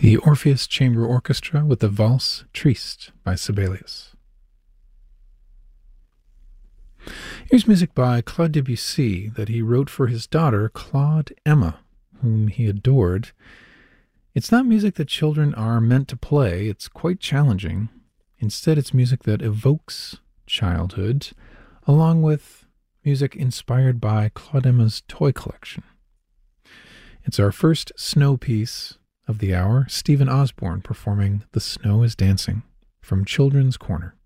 The Orpheus Chamber Orchestra with the Valse Triste by Sibelius. Here's music by Claude Debussy that he wrote for his daughter, Claude Emma, whom he adored. It's not music that children are meant to play. It's quite challenging. Instead, it's music that evokes childhood, along with music inspired by Claude Emma's toy collection. It's our first snow piece of the hour, Stephen Osborne performing The Snow is Dancing from Children's Corner.